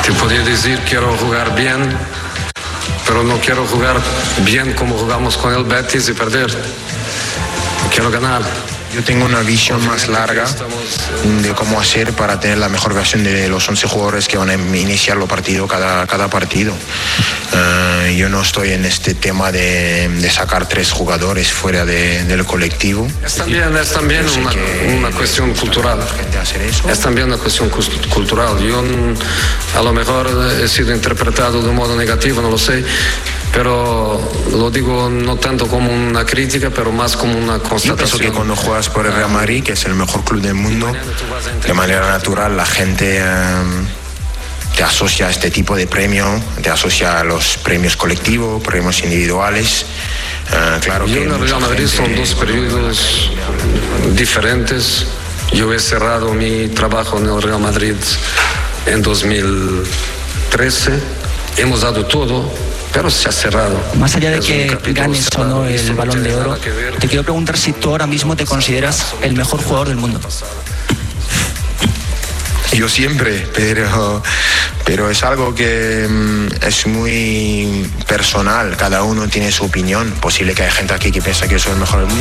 Te podría decir quiero jugar bien, pero no quiero jugar bien como jugamos con el Betis y perder. Quiero ganar. Yo tengo una visión más larga de cómo hacer para tener la mejor versión de los 11 jugadores que van a iniciar los partidos cada partido. Yo no estoy en este tema de sacar 3 jugadores fuera del colectivo. Es también una cuestión cultural. Es también una cuestión cultural. Yo a lo mejor he sido interpretado de un modo negativo, no lo sé, pero lo digo no tanto como una crítica, pero más como una constatación. Yo pienso que cuando juegas por el Real Madrid, que es el mejor club del mundo, de manera natural la gente te asocia a este tipo de premio, te asocia a los premios colectivos, premios individuales. Claro que en el Real Madrid son 2 periodos diferentes. Yo he cerrado mi trabajo en el Real Madrid en 2013. Hemos dado todo, pero se ha cerrado. Más allá de que ganes o no el Balón de Oro, te quiero preguntar si tú ahora mismo te consideras el mejor jugador del mundo. Yo siempre, pero es algo que es muy personal. Cada uno tiene su opinión. Posible que haya gente aquí que piensa que yo soy el mejor del mundo.